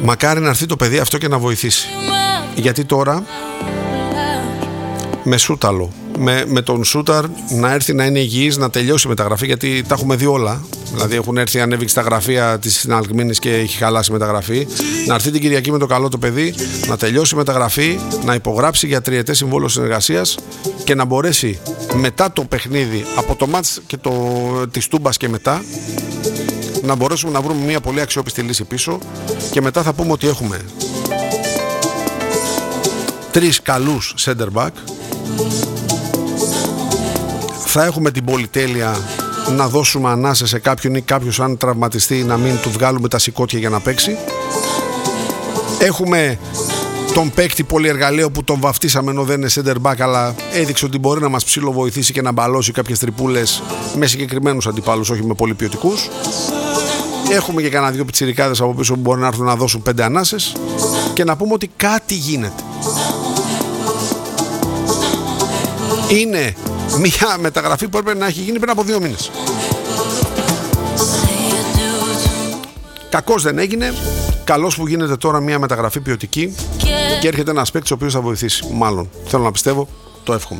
Μακάρι να έρθει το παιδί αυτό και να βοηθήσει. Γιατί τώρα με Σούταλο, με τον Σούταρ να έρθει να είναι υγιής, να τελειώσει η μεταγραφή, γιατί τα έχουμε δει όλα. Δηλαδή έχουν έρθει, ανέβηκε στα γραφεία της Αλκμίνης και έχει χαλάσει η μεταγραφή. Να έρθει την Κυριακή με το καλό το παιδί, να τελειώσει η μεταγραφή, να υπογράψει για 3ετές συμβόλαιο συνεργασίας και να μπορέσει μετά το παιχνίδι, από το μάτς και της Τούμπας και μετά, να μπορέσουμε να βρούμε μια πολύ αξιόπιστη λύση πίσω και μετά θα πούμε ότι έχουμε 3 καλούς center back. Θα έχουμε την πολυτέλεια να δώσουμε ανάσες σε κάποιον ή κάποιος αν τραυματιστεί να μην του βγάλουμε τα σηκώτια για να παίξει. Έχουμε τον παίκτη πολυεργαλείο που τον βαφτίσαμε ενώ δεν είναι center back, αλλά έδειξε ότι μπορεί να μας ψιλοβοηθήσει και να μπαλώσει κάποιες τρυπούλες με συγκεκριμένους αντιπάλους, όχι με πολύ ποιοτικούς. Έχουμε και κανένα 2 πιτσιρικάδες από πίσω που μπορεί να έρθουν να δώσουν 5 ανάσες και να πούμε ότι κάτι γίνεται. Είναι μια μεταγραφή που έπρεπε να έχει γίνει πριν από 2 μήνες. Κακώς δεν έγινε. Καλώς που γίνεται τώρα μια μεταγραφή ποιοτική και έρχεται ένας παίκτης ο οποίος θα βοηθήσει. Μάλλον, θέλω να πιστεύω, το εύχομαι.